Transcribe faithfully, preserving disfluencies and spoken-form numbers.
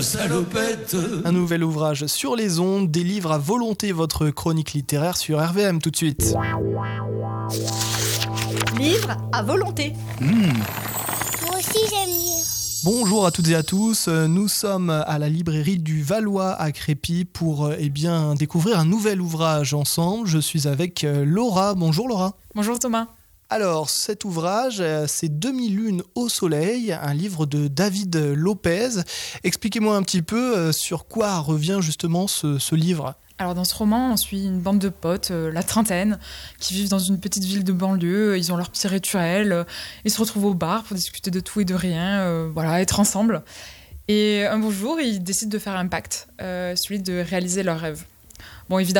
Salopette. Un nouvel ouvrage sur les ondes, des livres à volonté, votre chronique littéraire sur R V M tout de suite. Livre à volonté. Mmh. Moi aussi j'aime lire. Bonjour à toutes et à tous, nous sommes à la librairie du Valois à Crépy pour eh bien, découvrir un nouvel ouvrage ensemble. Je suis avec Laura. Bonjour Laura. Bonjour Thomas. Alors, cet ouvrage, c'est Demi-lune au soleil, un livre de David Lopez. Expliquez-moi un petit peu sur quoi revient justement ce, ce livre. Alors dans ce roman, on suit une bande de potes, euh, la trentaine, qui vivent dans une petite ville de banlieue. Ils ont leurs petits rituels, euh, ils se retrouvent au bar pour discuter de tout et de rien, euh, voilà, être ensemble. Et un beau jour, ils décident de faire un pacte, euh, celui de réaliser leurs rêves. Bon, évidemment,